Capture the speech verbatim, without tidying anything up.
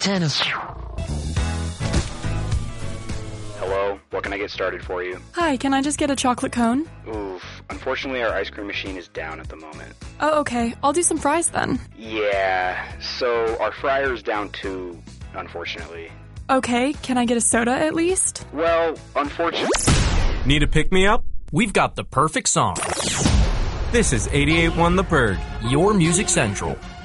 tennis. Hello, what can I get started for you? Hi, can I just get a chocolate cone? Oof, unfortunately our ice cream machine is down at the moment. Oh, okay. I'll do some fries then. Yeah, so our fryer's down too, unfortunately. Okay, can I get a soda at least? Well, unfortunately... Need a pick-me-up? We've got the perfect song. This is eighty-eight point one The Bird, your music central.